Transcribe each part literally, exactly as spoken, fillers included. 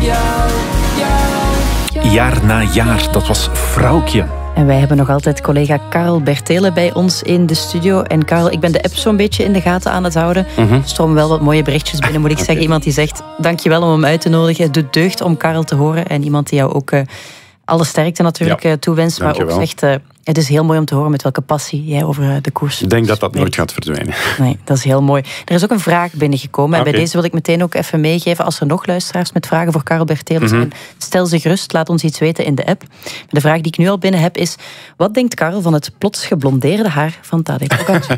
jou, jou. Jaar na jaar, dat was Vrouwtje. En wij hebben nog altijd collega Karel Bertele bij ons in de studio. En Karel, ik ben de app zo'n beetje in de gaten aan het houden. Mm-hmm. Er stromen wel wat mooie berichtjes binnen, moet ik zeggen. Iemand die zegt, dankjewel om hem uit te nodigen. Het doet deugd om Karel te horen. En iemand die jou ook uh, alle sterkte natuurlijk ja. uh, toewenst. Maar ook zegt, uh, het is heel mooi om te horen met welke passie jij over uh, de koers Ik denk dat dat spreekt. nooit gaat verdwijnen. Nee, dat is heel mooi. Er is ook een vraag binnengekomen. En okay. bij deze wil ik meteen ook even meegeven. Als er nog luisteraars met vragen voor Karel Bertele zijn, mm-hmm. stel ze gerust, laat ons iets weten in de app. De vraag die ik nu al binnen heb is, wat denkt Karel van het plots geblondeerde haar van Tadej Pogacar?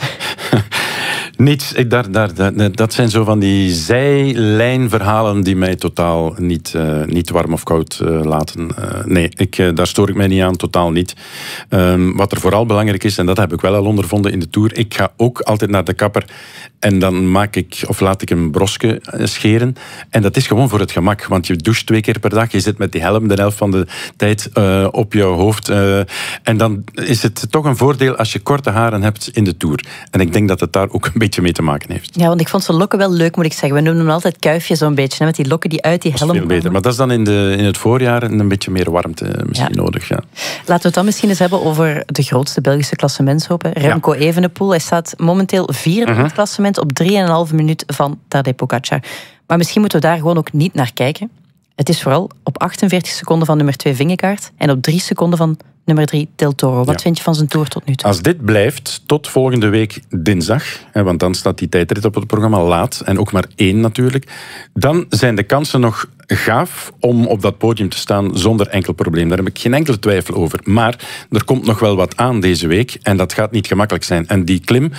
Niets. Ik, daar, daar, daar, dat zijn zo van die zijlijnverhalen die mij totaal niet, uh, niet warm of koud uh, laten. Uh, nee, ik, uh, daar stoor ik mij niet aan, totaal niet. Um, wat er vooral belangrijk is, en dat heb ik wel al ondervonden in de Tour, ik ga ook altijd naar de kapper en dan maak ik, of laat ik een brosje scheren. En dat is gewoon voor het gemak, want je doucht twee keer per dag, je zit met die helm de helft van de tijd uh, op je hoofd. Uh, en dan is het toch een voordeel als je korte haren hebt in de Tour. En ik denk dat het daar ook een beetje mee te maken heeft. Ja, want ik vond zijn lokken wel leuk, moet ik zeggen. We noemen hem altijd kuifje zo'n beetje, hè, met die lokken die uit die helm komen. Veel beter, maar dat is dan in, de, in het voorjaar een beetje meer warmte misschien ja. nodig. Ja. Laten we het dan misschien eens hebben over de grootste Belgische klassementshoop. Remco ja. Evenepoel. Hij staat momenteel vierde uh-huh. in het klassement op drieënhalve minuut van Tadej Pogacar. Maar misschien moeten we daar gewoon ook niet naar kijken. Het is vooral op achtenveertig seconden van nummer twee Vingegaard en op drie seconden van nummer drie Del Toro. Wat ja. vind je van zijn Tour tot nu toe? Als dit blijft tot volgende week dinsdag, want dan staat die tijdrit op het programma laat, en ook maar één natuurlijk, dan zijn de kansen nog gaaf om op dat podium te staan zonder enkel probleem. Daar heb ik geen enkele twijfel over. Maar er komt nog wel wat aan deze week en dat gaat niet gemakkelijk zijn. En die klim,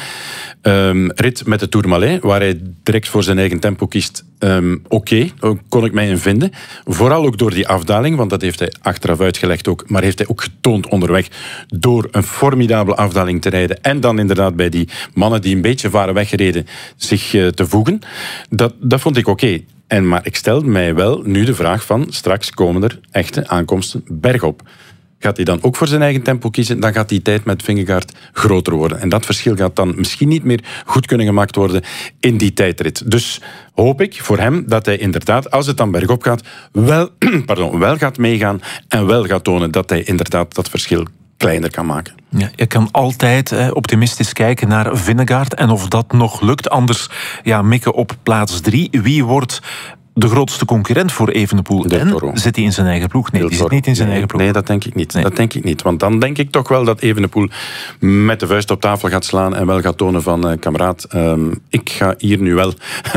um, rit met de Tourmalet, waar hij direct voor zijn eigen tempo kiest, um, oké, okay, kon ik mij in vinden. Vooral ook door die afdaling, want dat heeft hij achteraf uitgelegd ook, maar heeft hij ook getoond onderweg door een formidabele afdaling te rijden en dan inderdaad bij die mannen die een beetje varen weggereden zich uh, te voegen. Dat, dat vond ik oké. Okay. En, maar ik stel mij wel nu de vraag van, straks komen er echte aankomsten bergop. Gaat hij dan ook voor zijn eigen tempo kiezen, dan gaat die tijd met Vingegaard groter worden. En dat verschil gaat dan misschien niet meer goed kunnen gemaakt worden in die tijdrit. Dus hoop ik voor hem dat hij inderdaad, als het dan bergop gaat, wel, pardon, wel gaat meegaan en wel gaat tonen dat hij inderdaad dat verschil kleiner kan maken. Ja, je kan altijd eh, optimistisch kijken naar Vingegaard en of dat nog lukt. Anders ja, mikken op plaats drie. Wie wordt de grootste concurrent voor Evenepoel? En zit hij in zijn eigen ploeg? Nee, die zit niet in zijn nee, eigen ploeg. Nee, dat denk ik niet. Nee. Dat denk ik niet. Want dan denk ik toch wel dat Evenepoel met de vuist op tafel gaat slaan en wel gaat tonen van, uh, kameraad, um, ik ga hier nu wel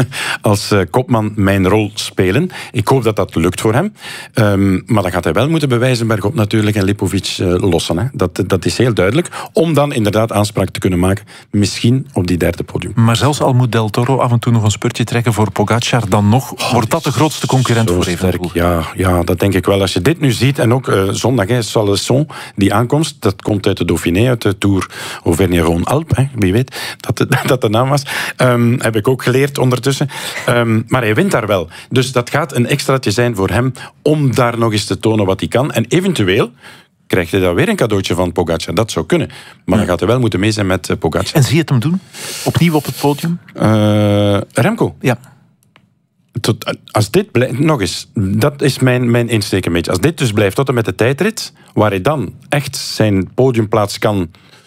als uh, kopman mijn rol spelen. Ik hoop dat dat lukt voor hem. Um, maar dan gaat hij wel moeten bewijzen bergop natuurlijk en Lipovic uh, lossen. Hè. Dat, dat is heel duidelijk. Om dan inderdaad aanspraak te kunnen maken. Misschien op die derde podium. Maar zelfs al moet Del Toro af en toe nog een spurtje trekken voor Pogacar, dan nog oh, wordt dat de grootste concurrent voor Evenepoel. Ja, ja, dat denk ik wel. Als je dit nu ziet, en ook uh, zondag, hè, Salesson, die aankomst, dat komt uit de Dauphiné, uit de Tour Auvergne-Rhône-Alpes, hè, wie weet dat de, dat de naam was. Um, heb ik ook geleerd ondertussen. Um, maar hij wint daar wel. Dus dat gaat een extraatje zijn voor hem om daar nog eens te tonen wat hij kan. En eventueel krijgt hij dan weer een cadeautje van Pogacar. Dat zou kunnen. Maar ja. dan gaat hij wel moeten mee zijn met uh, Pogacar. En zie je het hem doen? Opnieuw op het podium? Uh, Remco? Ja. Tot, als dit blijft, nog eens, dat is mijn, mijn insteek een beetje. Als dit dus blijft tot en met de tijdrit, waar hij dan echt zijn podiumplaats kan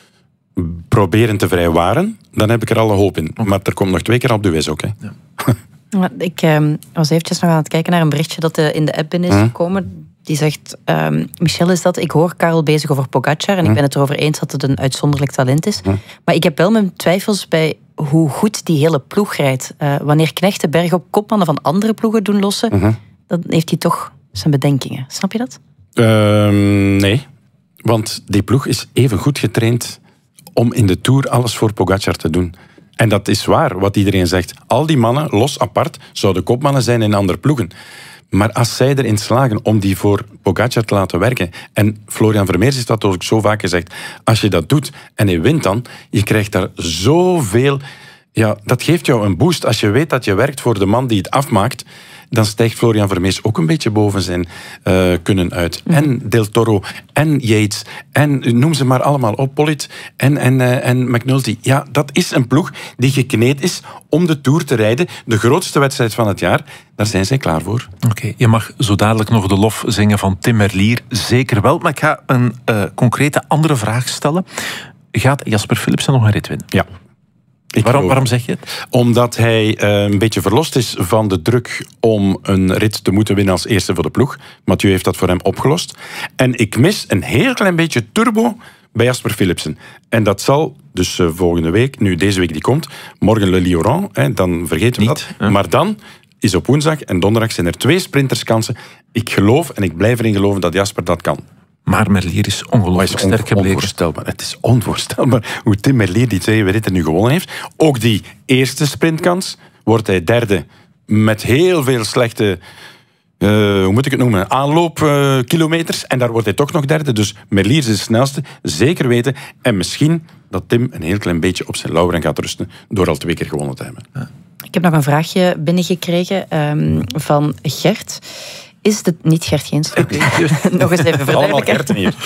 proberen te vrijwaren, dan heb ik er alle hoop in. Maar er komt nog twee keer op de wijs ook. Hè. Ja. Ik um, was eventjes nog aan het kijken naar een berichtje dat uh, in de app binnen is gekomen. Hm? Die zegt, um, Michel is dat, ik hoor Karel bezig over Pogacar en hm? ik ben het erover eens dat het een uitzonderlijk talent is. Hm? Maar ik heb wel mijn twijfels bij hoe goed die hele ploeg rijdt. Uh, wanneer Knecht de berg op kopmannen van andere ploegen doen lossen, uh-huh. dan heeft hij toch zijn bedenkingen. Snap je dat? Uh, nee, want die ploeg is even goed getraind om in de Tour alles voor Pogacar te doen. En dat is waar, wat iedereen zegt. Al die mannen, los apart, zouden kopmannen zijn in andere ploegen. Maar als zij erin slagen om die voor Pogacar te laten werken, en Florian Vermeers heeft dat ook zo vaak gezegd, als je dat doet en hij wint dan, je krijgt daar zoveel... Ja, dat geeft jou een boost als je weet dat je werkt voor de man die het afmaakt. dan stijgt Florian Vermeers ook een beetje boven zijn uh, kunnen uit. Mm. En Del Toro, en Yates, en noem ze maar allemaal op, Pollitt en, en, uh, en McNulty. Ja, dat is een ploeg die gekneed is om de Tour te rijden. De grootste wedstrijd van het jaar, daar zijn zij klaar voor. Oké, okay, je mag zo dadelijk nog de lof zingen van Tim Merlier, zeker wel. Maar ik ga een uh, concrete andere vraag stellen. Gaat Jasper Philipsen nog een rit winnen? Ja. Waarom, waarom zeg je het? Omdat hij uh, een beetje verlost is van de druk om een rit te moeten winnen als eerste voor de ploeg. Mathieu heeft dat voor hem opgelost. En ik mis een heel klein beetje turbo bij Jasper Philipsen. En dat zal dus uh, volgende week, nu deze week die komt, morgen Le Lioran, hè, dan vergeten we Niet, dat. Hè? Maar dan is op woensdag en donderdag zijn er twee sprinterskansen. Ik geloof en ik blijf erin geloven dat Jasper dat kan. Maar Merlier is ongelooflijk is sterk gebleken. Onvoorstelbaar. Het is onvoorstelbaar hoe Tim Merlier die twee ritten nu gewonnen heeft. Ook die eerste sprintkans wordt hij derde met heel veel slechte, uh, hoe moet ik het noemen, aanloopkilometers. Uh, en daar wordt hij toch nog derde. Dus Merlier is de snelste, zeker weten. En misschien dat Tim een heel klein beetje op zijn lauweren gaat rusten door al twee keer gewonnen te hebben. Ja. Ik heb nog een vraagje binnengekregen um, van Gert. Is de... Niet Gert Geens. Nog eens even verduidelijken. Uh,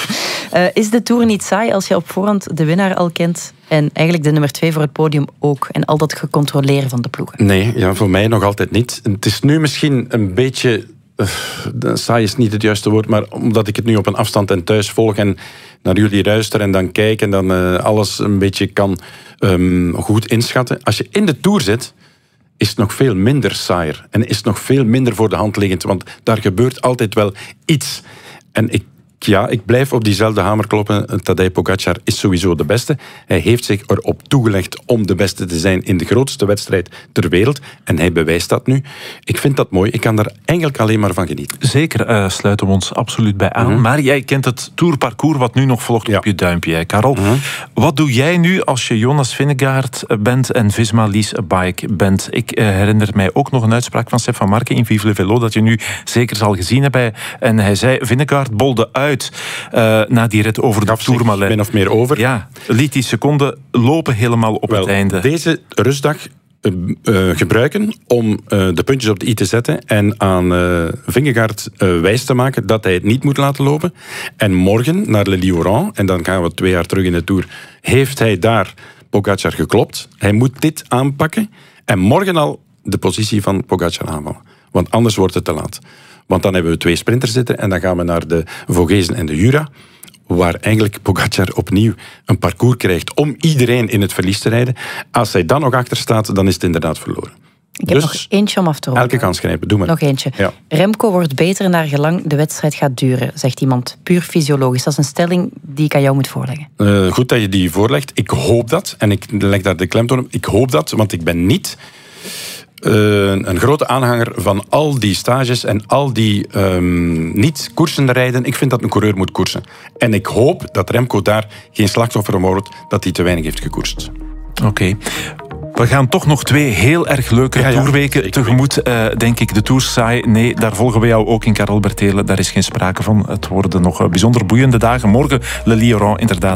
is de Tour niet saai als je op voorhand de winnaar al kent en eigenlijk de nummer twee voor het podium ook? En al dat gecontroleerd van de ploegen? Nee, ja, voor mij nog altijd niet. Het is nu misschien een beetje... Uh, saai is niet het juiste woord, maar omdat ik het nu op een afstand en thuis volg en naar jullie luister en dan kijk en dan uh, alles een beetje kan um, goed inschatten. Als je in de Tour zit, is het nog veel minder saaier. En is het nog veel minder voor de hand liggend. Want daar gebeurt altijd wel iets. En ik, ja, ik blijf op diezelfde hamer kloppen. Tadej Pogacar is sowieso de beste. Hij heeft zich erop toegelegd om de beste te zijn in de grootste wedstrijd ter wereld. En hij bewijst dat nu. Ik vind dat mooi. Ik kan daar eigenlijk alleen maar van genieten. Zeker, uh, sluiten we ons absoluut bij aan. Mm-hmm. Maar jij kent het tourparcours wat nu nog volgt ja. op je duimpje, hè, Karel. Mm-hmm. Wat doe jij nu als je Jonas Vingegaard bent en Visma Lease Bike bent? Ik uh, herinner mij ook nog een uitspraak van Stefan Marque in Vive le Velo dat je nu zeker zal gezien hebben. En hij zei, Vingegaard bolde uit uh, na die rit over de Tourmalet. Min of meer over. Ja, liet die seconden lopen helemaal op Wel, het einde. Deze rustdag uh, uh, gebruiken om uh, de puntjes op de i te zetten en aan uh, Vingegaard uh, wijs te maken dat hij het niet moet laten lopen. En morgen naar Le Lioran, en dan gaan we twee jaar terug in de Tour, heeft hij daar Pogacar geklopt. Hij moet dit aanpakken en morgen al de positie van Pogacar aanvallen. Want anders wordt het te laat. Want dan hebben we twee sprinters zitten en dan gaan we naar de Vogezen en de Jura, waar eigenlijk Pogacar opnieuw een parcours krijgt om iedereen in het verlies te rijden. Als hij dan nog achter staat, dan is het inderdaad verloren. Ik heb dus nog eentje om af te ronden. Elke kans grijpen, doe maar. Nog eentje. Ja. Remco wordt beter naar gelang de wedstrijd gaat duren, zegt iemand. Puur fysiologisch. Dat is een stelling die ik aan jou moet voorleggen. Uh, goed dat je die voorlegt. Ik hoop dat. En ik leg daar de klemtoon op. Ik hoop dat, want ik ben niet Uh, een grote aanhanger van al die stages en al die um, niet koersen rijden. Ik vind dat een coureur moet koersen. En ik hoop dat Remco daar geen slachtoffer wordt, dat hij te weinig heeft gekoerst. Oké. Okay. We gaan toch nog twee heel erg leuke ja, ja, toerweken zeker. tegemoet. Uh, denk ik, de Tour saai. Nee, daar volgen we jou ook in, Karel Bertelen. Daar is geen sprake van. Het worden nog bijzonder boeiende dagen. Morgen Le Lioran, inderdaad.